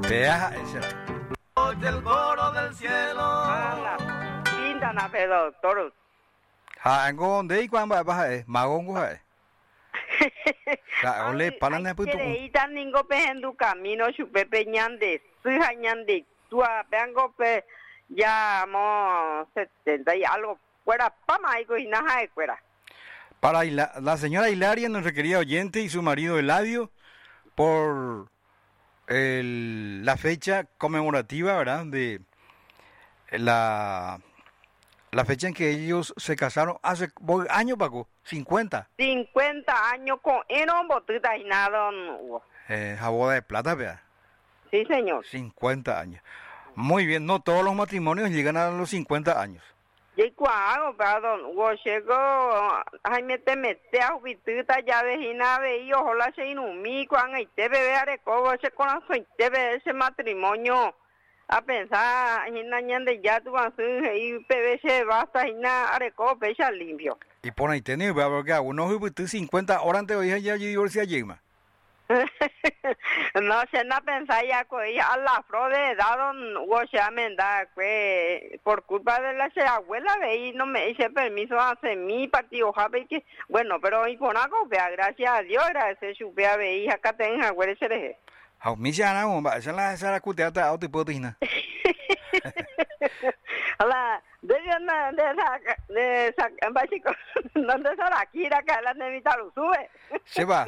Vea, ese era. Oye el coro del cielo. Pinta na pedo toros. Hango de cuando va a magongo hai. Ole palana puto. Quiere ir ningo pe en tu camino chupe peñande, suja ñande, tua vengo pe ya mo 70 y algo fuera pama y nada de fuera. Para la señora Hilaria, nuestra querida oyente, y su marido Eladio, por la fecha conmemorativa, ¿verdad? De la fecha en que ellos se casaron hace años, Paco, 50. 50 años con enon botita y nada. A boda de plata, vea. Sí, señor. 50 años. Muy bien, no todos los matrimonios llegan a los 50 años. Y cuando, perdón, llegó, ay, mete a ubitita ya vecina veía, ojalá se inumí, cuando te bebé areco, ese corazón, te bebé ese matrimonio, a pensar, en año de ya tu vas y bebé se basta, y nada areco, pecha limpio. Y por ahí tenés, vea, porque a uno ubitó 50 horas antes de hoy ya divorcia Yema. No se na pensar ya que a la flor de edad que por culpa de la abuela veí no me hice permiso a hacer mi partido que bueno pero y por algo vea gracias a Dios gracias su vea veí acá tenga güey ese a mí se ana bomba esa la cuteata auto potina hola de esa básico donde está aquí acá la nevita lo sube se va.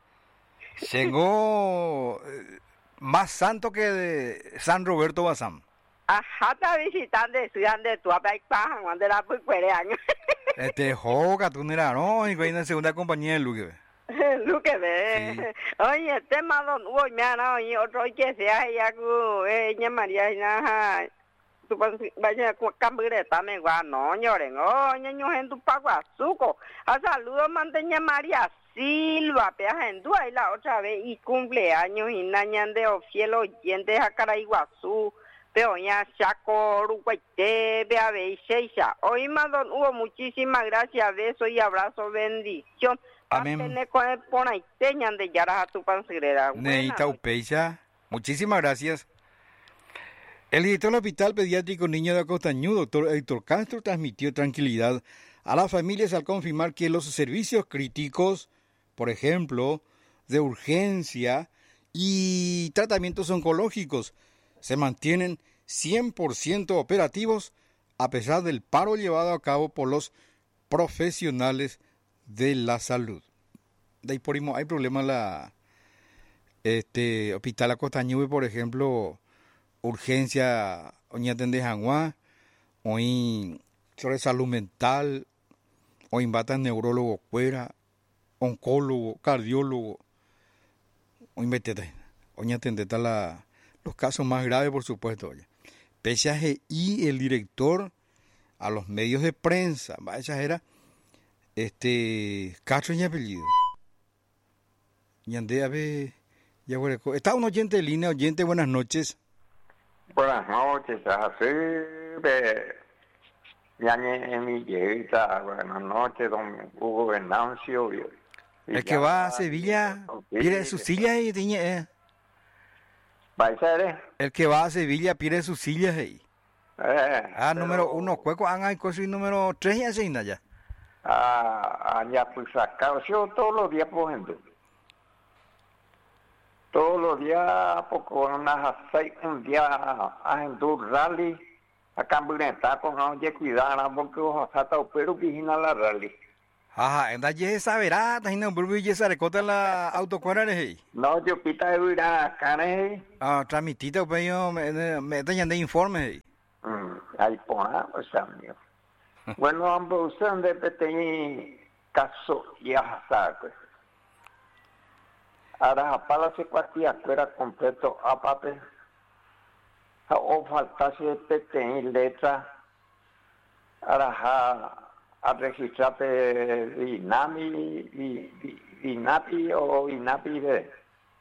Llegó más santo que de San Roberto Bazán. Ajá, está visitando estudiante tu apaixonado cuando era muy cuereano. Joga, tú mira, no, y en segunda compañía de Luque. Luque, ve. Sí. Oye, este malo, uy, me han oye, otro que sea, ella, ella María, ella, tu vaya a cambreta, me va, no, ñoren, oye, ño, en tu paguazuco. A saludo, manteña María Silva, peaje en Dúa y la otra vez y cumpleaños y nañan de fiel oyente a Caraiguazú, peoña Chaco, Uruguayte, vea Beiseisa. Hoy más don Hugo, muchísimas gracias, beso y abrazo, bendición. Amén. De Yara a tu pansegrera. Neita Upeixa, muchísimas gracias. El director del Hospital Pediátrico Niño de Acostañú, doctor Héctor Castro, transmitió tranquilidad a las familias al confirmar que los servicios críticos, por ejemplo, de urgencia y tratamientos oncológicos, se mantienen 100% operativos a pesar del paro llevado a cabo por los profesionales de la salud. De ahí por ahí hay problemas la Hospital Acostañú, por ejemplo, urgencia oñaten de Janguá, hoy sobre salud mental, hoy batan neurólogo fuera, oncólogo, cardiólogo, hoy metete, hoy atendete a los casos más graves, por supuesto. Oye. Pese a y el director a los medios de prensa, esa era Castro y apellido. Yandea ve, ya hueco. Está un oyente de línea, oyente, buenas noches. Buenas noches, así de mi viejita, buenas noches, don Hugo Venancio. El que va a Sevilla, pide su silla y tiene. ¿Va a ser? El que va a Sevilla pide sus sillas ahí. Número 1, cueco, hay cosas número 3 y así, ya. Ya pues acá, yo todos los días, por ejemplo. Todos los días, poco, un día haciendo un rally, a camioneta con oye cuidar, porque hasta pero vigina la rally. Ajá, anda ya saberá, está en un ya se recota la autocuadra de no, yo pita de ir a cane. Tramitita, pues yo me tenían de informe. Ahí pona, pues amigo. Bueno, ambos ustedes de tener caso ya sabe. Ahora, para se cuatía fuera completo, aparte, o faltase PT letra, ahora a registrarte INAPI o INAPI de.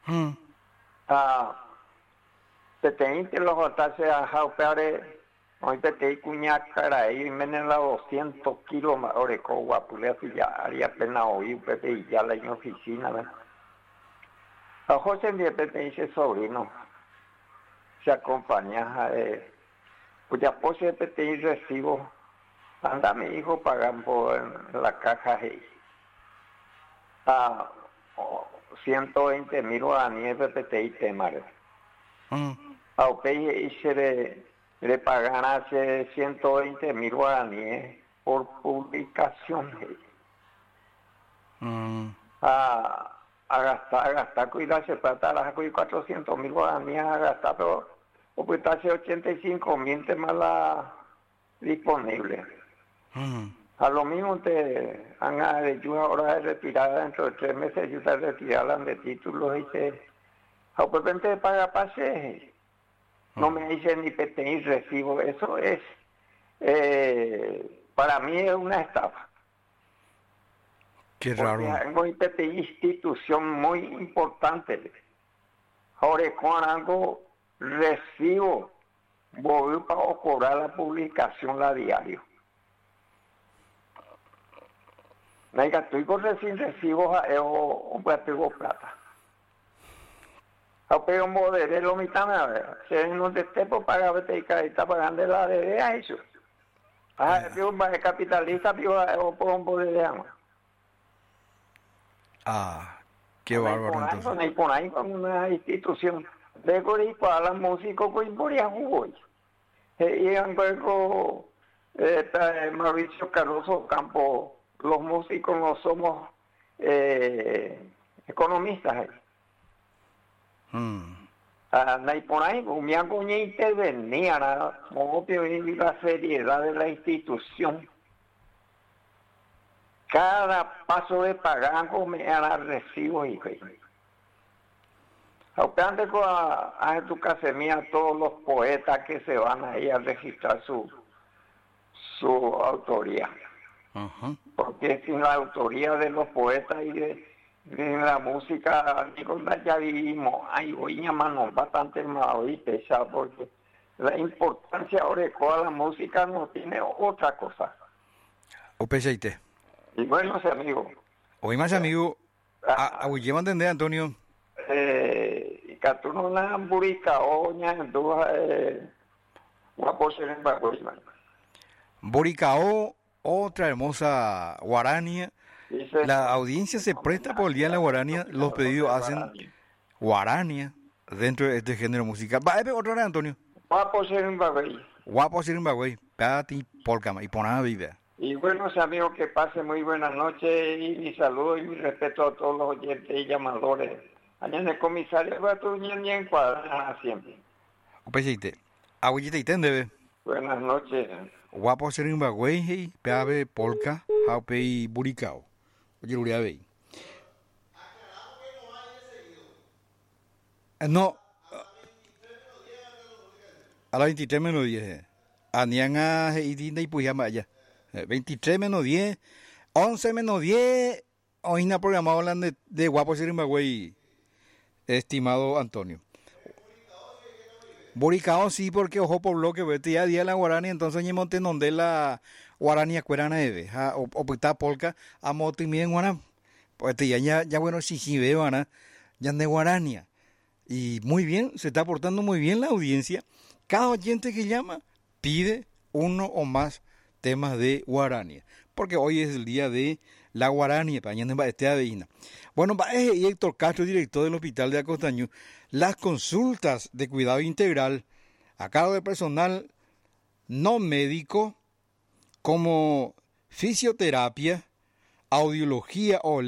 PT que lo faltase a jaupeare, hoy PT cuña cara y menela 200 kilos, oreco guapulea, ya haría pena oír, PT y ya la en oficina, ¿verdad? A José mi Pepe dice sobrino. se acompaña cuya pose PTI recibo, anda mi hijo pagan por la caja ahí. A 120,000 guaraníes PTI temare. A OPEI y se le pagan hace 120,000 guaraníes por publicación. A gastar, cuidarse, plata, las 400,000 guaraníes a gastar, pero ocultarse 85,000 temas la disponible. A lo mismo te han ayuda ahora de retirada dentro de 3 meses, ayuda a retirar de títulos y se a repente paga pase. No me dicen ni PTI recibo, eso es para mí es una estafa. Qué raro. Tengo una institución muy importante. Ahora con algo recibo, voy para cobrar la publicación la diario. Venga, estoy con recibo o tengo plata. Pero un modelo lo mitad a ver. Si no te esté por pagar y está pagando la debe a eso. Yo más capitalista, yo por un modelo. Qué bárbaro entonces. Y por ahí con una institución de para la música con Boria Jugoy. Y en luego Mauricio Caruso Campo, los músicos no somos economistas. Y por ahí me hago una intervenía la seriedad de la institución. Cada paso de pagango me hará recibo y aunque a educarse mía todos los poetas que se van ahí a registrar su autoría. Porque sin la autoría de los poetas y de la música, ya vivimos, hay hoy mano bastante más y pesada, porque la importancia ahora de toda la música no tiene otra cosa. O peseite. Y bueno, ese amigo. Hoy más amigo, hoy llevan entender, Antonio. Y Catuno la Burica, Oña, una porción en Baguayma. Boricao, otra hermosa guarania. La audiencia se presta por el día de la guarania, los pedidos hacen guarania dentro de este género musical. Va, otra hora, Antonio. Guapo ser en Baguay. Guapo ser en Baguay, pati polcama y ponada vida. Y bueno, amigos, que pasen muy buenas noches y mi saludo y mi respeto a todos los oyentes y llamadores. Allá en el comisario va tu ni en cuadra siempre. Opeseite, abuelita y tende. Buenas noches. Guapo ser en Baguay, peave polca, jaupe y buricao. Oye, lo voy a ver. No. A las 23 menos 10. Anianga y Dinda y Puyama allá. 23 menos 10. 11 menos 10. Hoy no programado hablando de Guapo ser en Baguay, estimado Antonio. Boricao sí, porque ojo por bloque, vete ya día la guarania, entonces ni monte donde la guarania cuerana debe, o pita polca, a moto y miren guarana, pues ya bueno, si veo, Ana, ya de guarania. Y muy bien, se está portando muy bien la audiencia. Cada oyente que llama pide uno o más temas de guarania, porque hoy es el día de la guarania, para mañana este aveina. Bueno, y Héctor Castro, director del Hospital de Acostañú, las consultas de cuidado integral a cargo de personal no médico, como fisioterapia, audiología o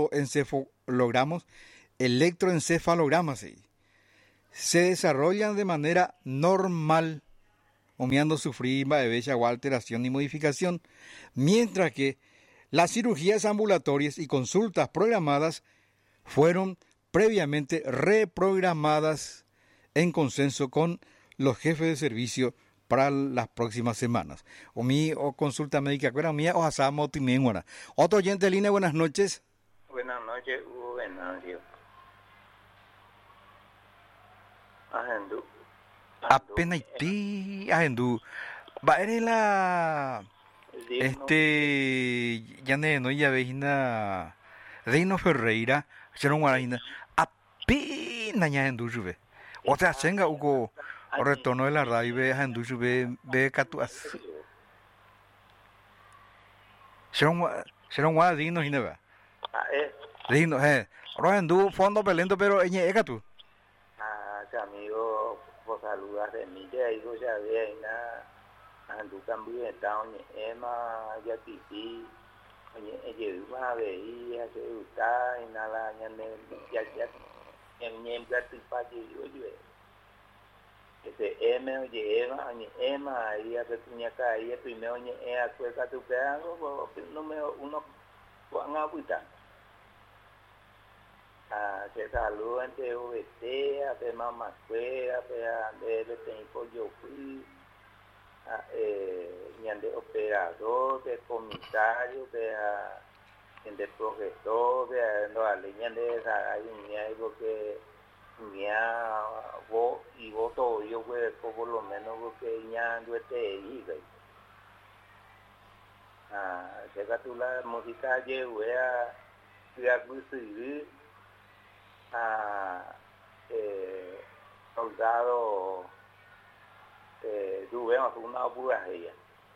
electroencefalogramas, se desarrollan de manera normal, omiando sufrir bebella o alteración y modificación, mientras que las cirugías ambulatorias y consultas programadas fueron previamente reprogramadas en consenso con los jefes de servicio para las próximas semanas. O consulta médica, o asamos timiengüana. Otro oyente de línea, buenas noches. Buenas noches, Hugo Venancio. Ajendu. Apenas ajendu. Va a ir la... ya no ya veina Reino Ferreira, Sharon Guaraina, apenas ya en Dujuve. O sea, tenga Hugo O retorno de la radio ve Handuchu ve Catuas. Será un digno Ginebra. Digno, ahora anduvo fondo pelento, pero ella es tú. Amigo, vos saludas de mí, ya digo, ya ve ahí nada, andu cambio de town, Emma, ya titi, oye, una vez, ya se gusta, y nada, ya, en platipa, oye, ese Emma, ahí hace tuñaca, ahí primero, a cueca tu pedazo, no me, uno, van a cuitar. Se saluda entre OBT, a mamá fuera, a de tiempo yo fui, de operador, de comisario, de profesor, de la línea de esa, hay algo que vos y vos todo yo pues por lo menos porque ya no te diga. Llega tú la música lleve a recibir soldado tuvimos una burrajilla.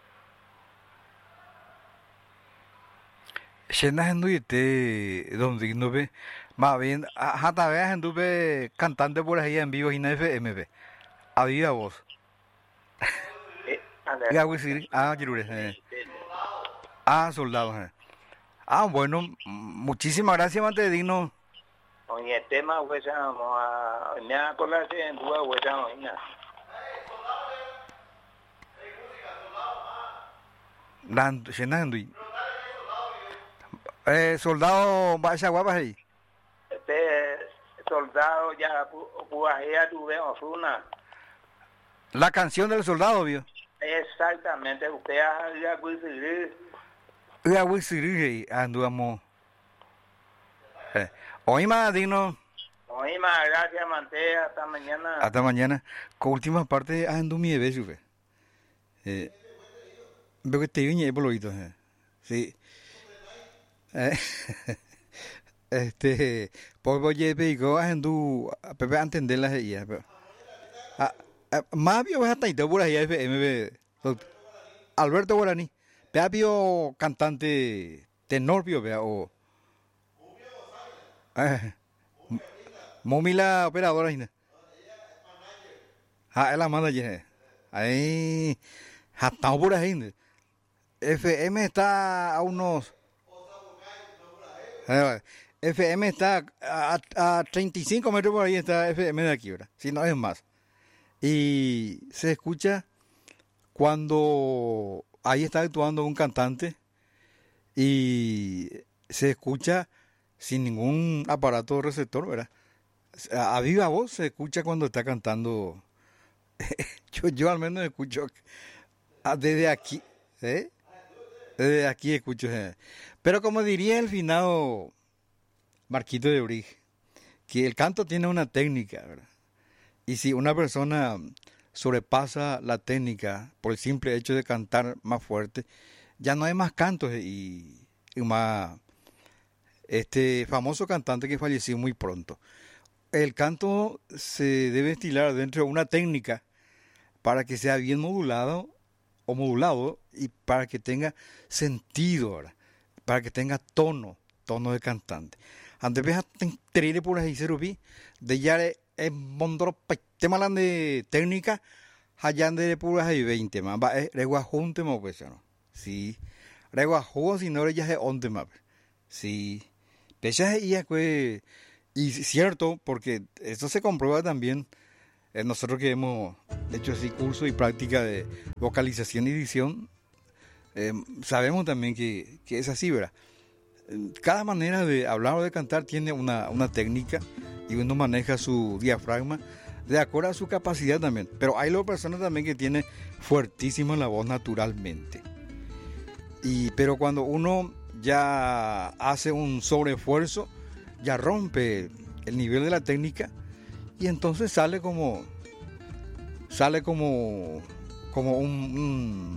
Llenas en Duite, don Digno ve, más bien, hasta veas en Duve cantante por ahí en vivo y en FMB. A viva voz. Girure. Soldados. Bueno, muchísimas gracias, Mante Digno. Oye, el tema, pues, vamos a... Me ha colado en tu agua, soldado, vaya guapas ahí. Soldado, ya, Guajea, tuvimos una. La canción del soldado, vio. Exactamente, usted ya coincidir. Ya coincidir, anduamos. Hoy más, Digno. Hoy más, gracias, Mante, hasta mañana. Hasta mañana. Con última parte, ando mi bebé, sube. Veo que te viene por lo visto. Sí. Pues oye, pego, ando, Pepe, entender las ideas. Más vio hasta ahí, te por ahí, MB. Alberto Guarani. Vea, vio cantante tenor, vio, vea, o. Momila operadora es la manager. Ahí estamos por ahí. FM está a unos FM está a 35 metros por ahí, está FM de aquí, ¿verdad? Si no es más. Y se escucha cuando ahí está actuando un cantante y se escucha sin ningún aparato receptor, ¿verdad? A viva voz se escucha cuando está cantando. yo al menos escucho desde aquí, desde aquí escucho. Pero como diría el finado Marquito de Brig, que el canto tiene una técnica, ¿verdad? Y si una persona sobrepasa la técnica por el simple hecho de cantar más fuerte, ya no hay más cantos y más. Este famoso cantante que falleció muy pronto. El canto se debe estilar dentro de una técnica para que sea bien modulado y para que tenga sentido, ¿verdad? Para que tenga tono de cantante. Antes ves a tener por ahí se rubí de ya es mondro tema de técnica allá de puras ahí 20 más va reguajunte más pues no. Sí. Reguajo si no ya es 11 más. Sí. Y cierto, porque esto se comprueba también, nosotros que hemos hecho así curso y práctica de vocalización y edición, sabemos también que es así, ¿verdad? Cada manera de hablar o de cantar tiene una técnica y uno maneja su diafragma de acuerdo a su capacidad también. Pero hay las personas también que tienen fuertísima la voz naturalmente. Pero cuando uno ya hace un sobreesfuerzo, ya rompe el nivel de la técnica y entonces sale como un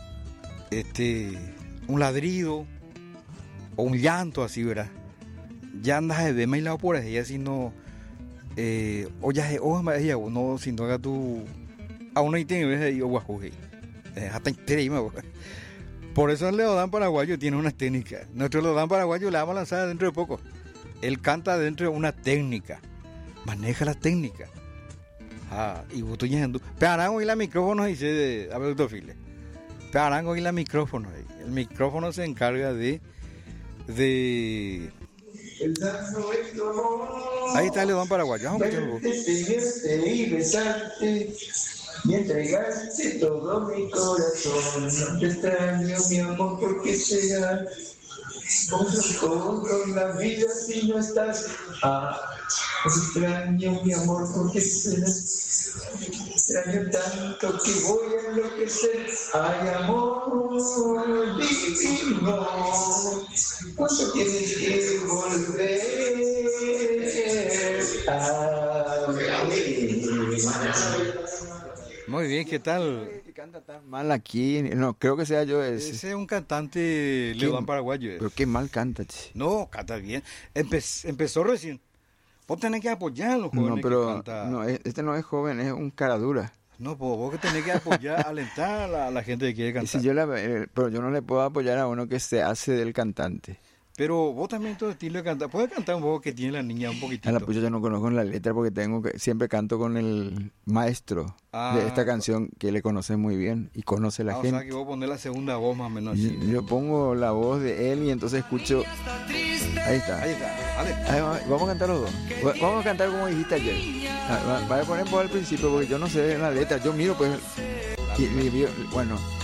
ladrido o un llanto así, ¿verdad? Ya andas de verme y la por ahí, así no o ya es o no, si no haga tu a uno y tiene veces y guajuji. Hasta increíble. Por eso el Leodán paraguayo tiene una técnica. Nuestro Leodán paraguayo le vamos a lanzar dentro de poco. Él canta dentro de una técnica. Maneja la técnica. Y vos estoy yendo. Pearango y la micrófono dice de Abeutofile. Pearango y la micrófono. El micrófono se encarga de. Ahí está el Leodán paraguayo. Vamos a escucharlo. Y besarte y entregarte todo mi corazón. No te extraño, mi amor, porque será con la vida si no estás. No te extraño, mi amor, porque será. Extraño tanto que voy a enloquecer. Ay, amor divino, ¿cuánto tienes que volver a ver? Muy bien, ¿qué tal? Que canta tan mal aquí, no, creo que sea yo ese. Ese es un cantante Leodán paraguayo. Pero qué mal canta, che. No, canta bien. Empezó recién. Vos tenés que apoyar a los jóvenes No, pero que cantan. no, este no es joven, es un cara dura. No, pues vos que tenés que apoyar, alentar a la gente que quiere Y cantar. si pero yo no le puedo apoyar a uno que se hace del cantante. Pero vos también tu estilo de cantar. ¿Puedes cantar un poco que tiene la niña un poquitito? A la pucha yo no conozco la letra porque siempre canto con el maestro de esta canción que le conoce muy bien y conoce la O gente. sea, que vos ponés la segunda voz más o menos así. Yo pongo la voz de él y entonces escucho. Ahí está. Ahí está, dale. Vamos a cantar los dos. Vamos a cantar como dijiste ayer. Voy a poner por al principio porque yo no sé la letra. Yo miro pues. Bueno.